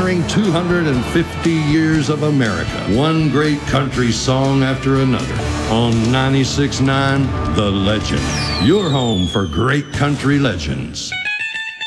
honoring 250 years of America, one great country song after another. On 96.9, The Legend, your home for great country legends.